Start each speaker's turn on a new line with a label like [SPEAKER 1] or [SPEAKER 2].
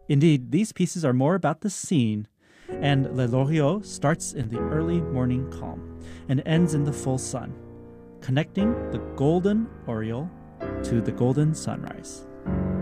[SPEAKER 1] Indeed, these pieces are more about the scene, and Le Loriot starts in the early morning calm and ends in the full sun, connecting the golden aureole to the golden sunrise.